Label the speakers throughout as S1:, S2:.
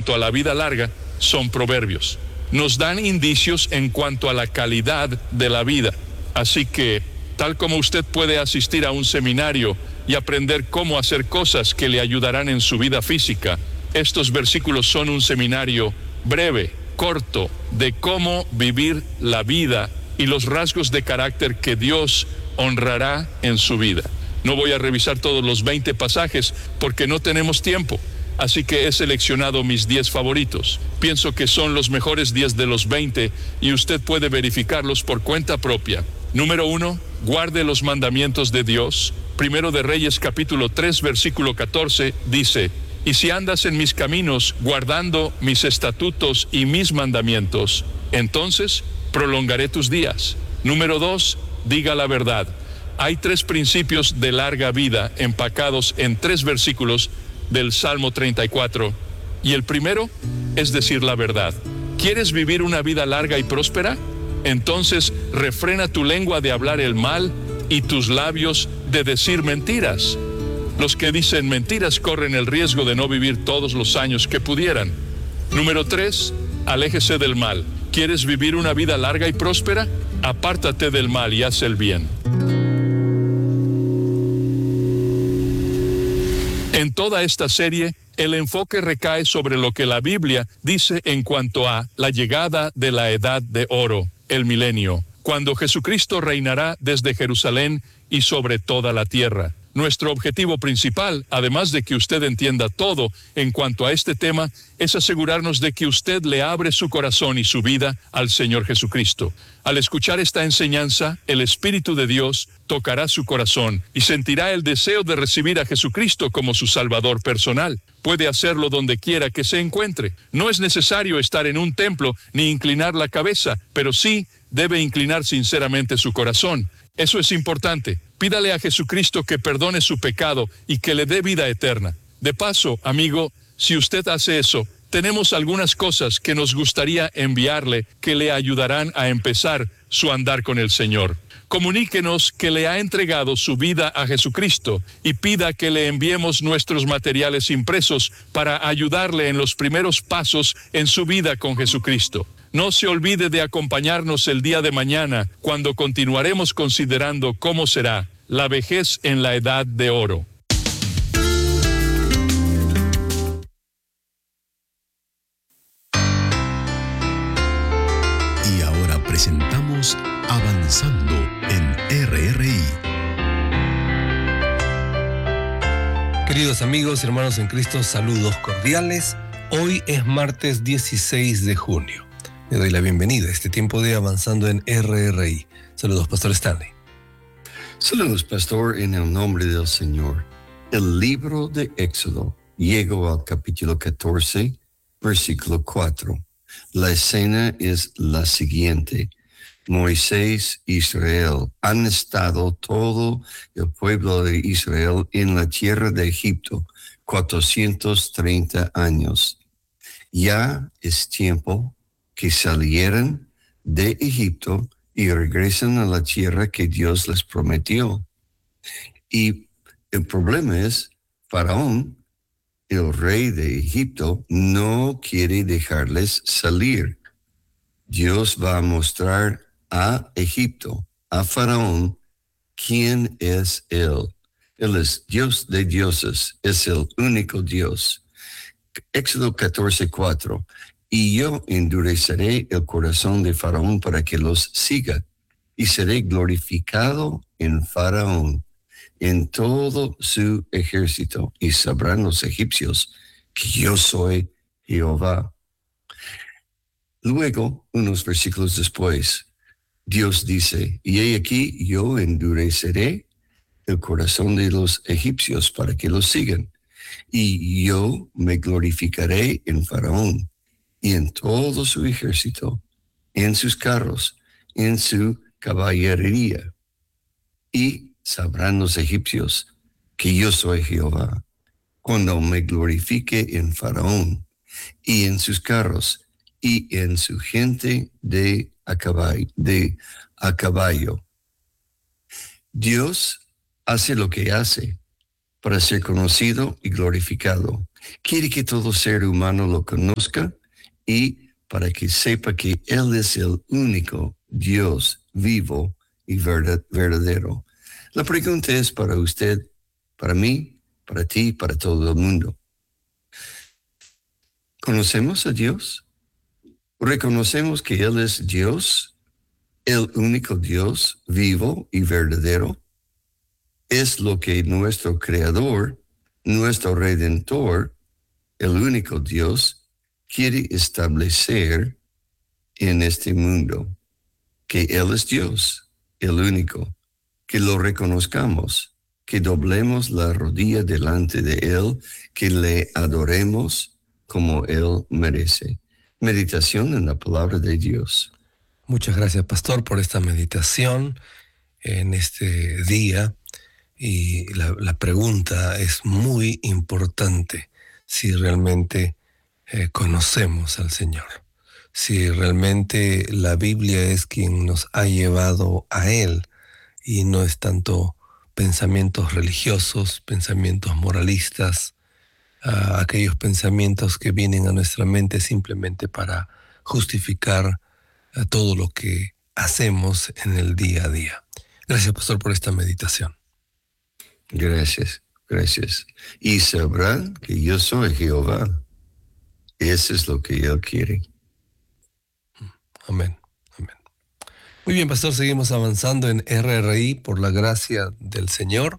S1: cuanto a la vida larga son proverbios. Nos dan indicios en cuanto a la calidad de la vida. Así que, tal como usted puede asistir a un seminario y aprender cómo hacer cosas que le ayudarán en su vida física, estos versículos son un seminario breve, corto, de cómo vivir la vida y los rasgos de carácter que Dios honrará en su vida. No voy a revisar todos los 20 pasajes porque no tenemos tiempo. Así que he seleccionado mis 10 favoritos. Pienso que son los mejores 10 de los 20 y usted puede verificarlos por cuenta propia. Número 1, guarde los mandamientos de Dios. Primero de Reyes capítulo 3 versículo 14 dice: y si andas en mis caminos guardando mis estatutos y mis mandamientos, entonces prolongaré tus días. Número 2, diga la verdad. Hay 3 principios de larga vida empacados en 3 versículos del Salmo 34, y el primero es decir la verdad. ¿Quieres vivir una vida larga y próspera? Entonces refrena tu lengua de hablar el mal y tus labios de decir mentiras. Los que dicen mentiras corren el riesgo de no vivir todos los años que pudieran. Número 3, aléjese del mal. ¿Quieres vivir una vida larga y próspera? Apártate del mal y haz el bien. En toda esta serie, el enfoque recae sobre lo que la Biblia dice en cuanto a la llegada de la edad de oro, el milenio, cuando Jesucristo reinará desde Jerusalén y sobre toda la tierra. Nuestro objetivo principal, además de que usted entienda todo en cuanto a este tema, es asegurarnos de que usted le abre su corazón y su vida al Señor Jesucristo. Al escuchar esta enseñanza, el Espíritu de Dios tocará su corazón y sentirá el deseo de recibir a Jesucristo como su Salvador personal. Puede hacerlo donde quiera que se encuentre. No es necesario estar en un templo ni inclinar la cabeza, pero sí debe inclinar sinceramente su corazón. Eso es importante. Pídale a Jesucristo que perdone su pecado y que le dé vida eterna. De paso, amigo, si usted hace eso, tenemos algunas cosas que nos gustaría enviarle que le ayudarán a empezar su andar con el Señor. Comuníquenos que le ha entregado su vida a Jesucristo y pida que le enviemos nuestros materiales impresos para ayudarle en los primeros pasos en su vida con Jesucristo. No se olvide de acompañarnos el día de mañana, cuando continuaremos considerando cómo será la vejez en la edad de oro.
S2: Y ahora presentamos Avanzando en RRI.
S3: Queridos amigos y hermanos en Cristo, saludos cordiales. Hoy es martes 16 de junio. Le doy la bienvenida a este tiempo de Avanzando en RRI. Saludos, Pastor Stanley.
S4: Saludos, Pastor, en el nombre del Señor. El libro de Éxodo llegó al capítulo 14, versículo 4. La escena es la siguiente. Moisés e Israel han estado todo el pueblo de Israel en la tierra de Egipto 430 años. Ya es tiempo que salieran de Egipto y regresen a la tierra que Dios les prometió. Y el problema es, Faraón, el rey de Egipto, no quiere dejarles salir. Dios va a mostrar a Egipto, a Faraón, quién es Él. Él es Dios de dioses, es el único Dios. Éxodo 14:4. Y yo endureceré el corazón de Faraón para que los siga, y seré glorificado en Faraón, en todo su ejército, y sabrán los egipcios que yo soy Jehová. Luego, unos versículos después, Dios dice, y he aquí yo endureceré el corazón de los egipcios para que los sigan, y yo me glorificaré en Faraón, y en todo su ejército, en sus carros, en su caballería. Y sabrán los egipcios que yo soy Jehová, cuando me glorifique en Faraón, y en sus carros, y en su gente de a caballo. Dios hace lo que hace para ser conocido y glorificado. Quiere que todo ser humano lo conozca y para que sepa que Él es el único Dios vivo y verdadero. La pregunta es para usted, para mí, para ti, para todo el mundo. ¿Conocemos a Dios? ¿Reconocemos que Él es Dios, el único Dios vivo y verdadero? Es lo que nuestro Creador, nuestro Redentor, el único Dios, quiere establecer en este mundo. Que Él es Dios, el único. Que lo reconozcamos, que doblemos la rodilla delante de Él, que le adoremos como Él merece. Meditación en la palabra de Dios.
S3: Muchas gracias, pastor, por esta meditación en este día. Y la pregunta es muy importante, si realmente conocemos al Señor, si realmente la Biblia es quien nos ha llevado a Él y no es tanto pensamientos religiosos, pensamientos moralistas, aquellos pensamientos que vienen a nuestra mente simplemente para justificar todo lo que hacemos en el día a día. Gracias, pastor, por esta meditación.
S4: Gracias. Y sabrán que yo soy Jehová. Eso es lo que Él quiere.
S3: Amén. Muy bien, pastor, seguimos avanzando en RRI por la gracia del Señor.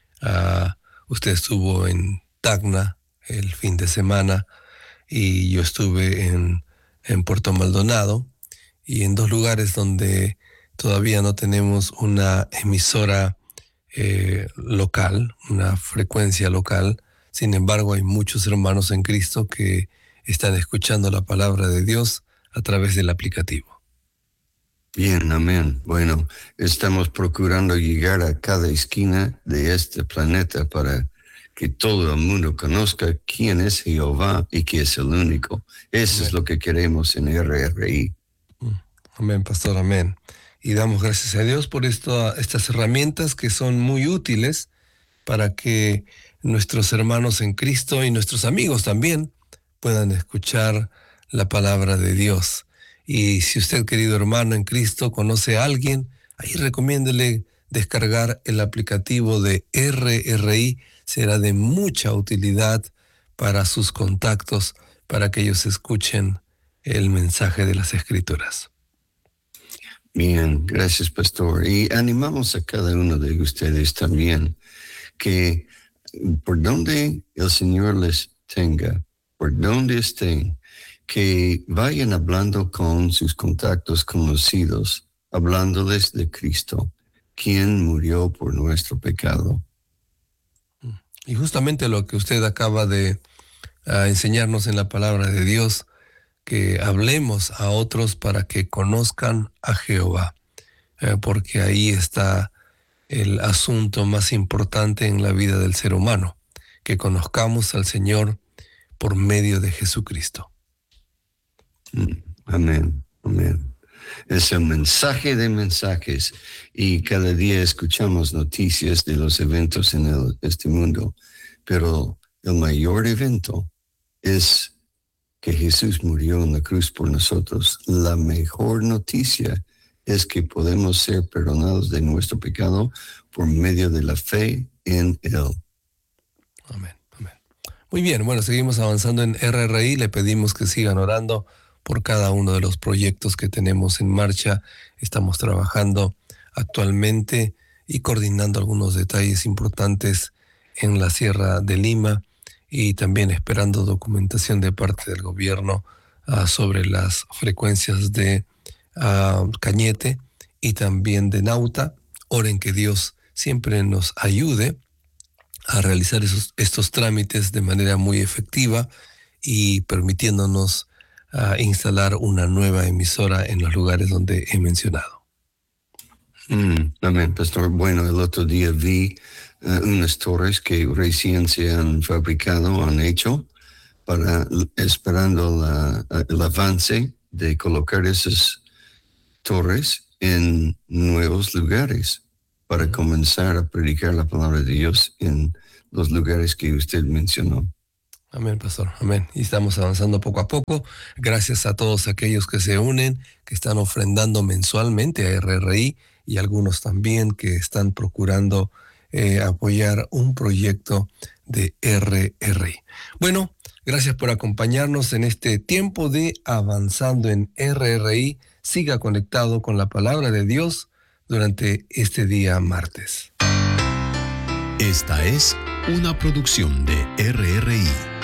S3: Usted estuvo en Tacna el fin de semana y yo estuve en Puerto Maldonado, y en dos lugares donde todavía no tenemos una emisora local, una frecuencia local. Sin embargo, hay muchos hermanos en Cristo que están escuchando la palabra de Dios a través del aplicativo.
S4: Bien, amén. Bueno, estamos procurando llegar a cada esquina de este planeta para que todo el mundo conozca quién es Jehová y que es el único. Eso es lo que queremos en RRI.
S3: Amén, pastor, amén. Y damos gracias a Dios por estas herramientas que son muy útiles para que nuestros hermanos en Cristo y nuestros amigos también puedan escuchar la palabra de Dios. Y si usted, querido hermano en Cristo, conoce a alguien, ahí recomiéndele descargar el aplicativo de RRI. Será de mucha utilidad para sus contactos, para que ellos escuchen el mensaje de las Escrituras.
S4: Bien, gracias, pastor. Y animamos a cada uno de ustedes también que por donde el Señor les tenga, por donde estén, que vayan hablando con sus contactos conocidos, hablándoles de Cristo, quien murió por nuestro pecado.
S3: Y justamente lo que usted acaba de enseñarnos en la palabra de Dios, que hablemos a otros para que conozcan a Jehová, porque ahí está el asunto más importante en la vida del ser humano, que conozcamos al Señor por medio de Jesucristo.
S4: Amén. Es el mensaje de mensajes, y cada día escuchamos noticias de los eventos en este mundo, pero el mayor evento es que Jesús murió en la cruz por nosotros. La mejor noticia es que podemos ser perdonados de nuestro pecado por medio de la fe en Él.
S3: Amén. Muy bien, bueno, seguimos avanzando en RRI. Le pedimos que sigan orando por cada uno de los proyectos que tenemos en marcha. Estamos trabajando actualmente y coordinando algunos detalles importantes en la Sierra de Lima, y también esperando documentación de parte del gobierno sobre las frecuencias de Cañete y también de Nauta. Oren que Dios siempre nos ayude a realizar estos trámites de manera muy efectiva y permitiéndonos instalar una nueva emisora en los lugares donde he mencionado.
S4: Amén, pastor. Bueno, el otro día vi unas torres que recién se han fabricado, han hecho, esperando el avance de colocar esas torres en nuevos lugares para comenzar a predicar la palabra de Dios en los lugares que usted mencionó.
S3: Amén, pastor. Amén. Y estamos avanzando poco a poco. Gracias a todos aquellos que se unen, que están ofrendando mensualmente a RRI y algunos también que están procurando apoyar un proyecto de RRI. Bueno, gracias por acompañarnos en este tiempo de Avanzando en RRI. Siga conectado con la palabra de Dios durante este día martes.
S2: Esta es una producción de RRI.